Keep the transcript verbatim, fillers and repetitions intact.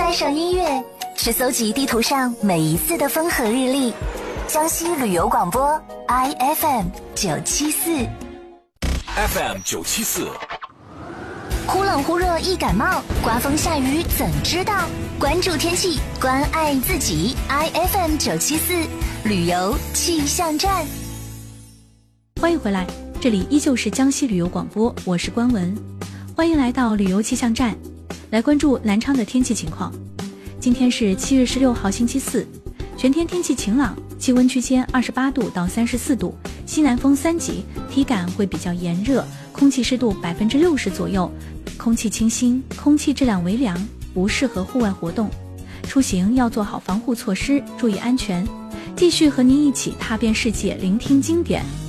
带上音乐，去搜集地图上每一次的风和日丽。江西旅游广播 I F M 九七四 F M 九七四， 忽冷忽热易感冒，刮风下雨怎知道？关注天气，关爱自己。I F M 九七四旅游气象站， 欢迎回来，这里依旧是江西旅游广播，我是关文，欢迎来到旅游气象站，来关注南昌的天气情况。今天是七月十六号星期四，全天天气晴朗，气温区间二十八度到三十四度，西南风三级，体感会比较炎热，空气湿度百分之六十左右，空气清新，空气质量为良，不适合户外活动。出行要做好防护措施，注意安全。继续和您一起踏遍世界，聆听经典。